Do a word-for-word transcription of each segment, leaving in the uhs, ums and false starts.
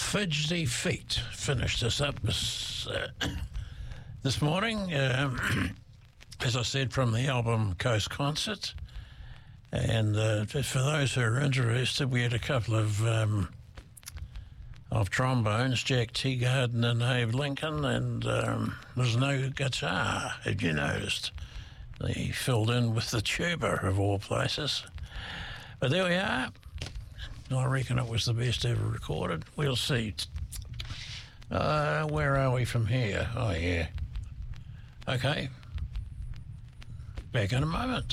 Fidgety Feet finished us up this, uh, this morning, um, as I said, from the album Coast Concert. And uh, for those who are interested, we had a couple of um, of trombones, Jack Teagarden and Abe Lincoln, and um, there's no guitar, have you noticed? They filled in with the tuba, of all places. But there we are. I reckon it was the best ever recorded. We'll see. Uh, where are we from here? Oh, yeah. Okay. Back in a moment.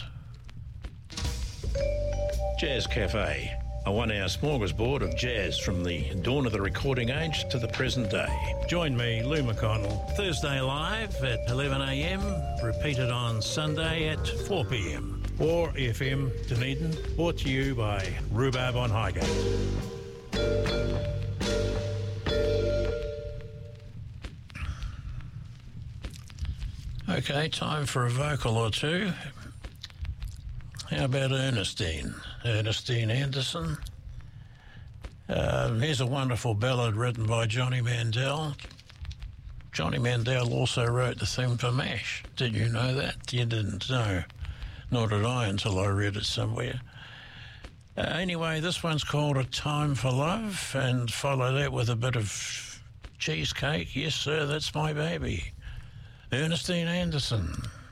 Jazz Cafe, a one-hour smorgasbord of jazz from the dawn of the recording age to the present day. Join me, Lou McConnell, Thursday live at eleven a m, repeated on Sunday at four p m. Or F M Dunedin, brought to you by Rhubarb on Highgate. Okay, time for a vocal or two. How about Ernestine? Ernestine Anderson. Uh, here's a wonderful ballad written by Johnny Mandel. Johnny Mandel also wrote the theme for MASH. Did you know that? You didn't know. Nor did I until I read it somewhere. Uh, anyway, this one's called A Time for Love, and follow that with a bit of cheesecake. Yes, sir, that's my baby. Ernestine Anderson.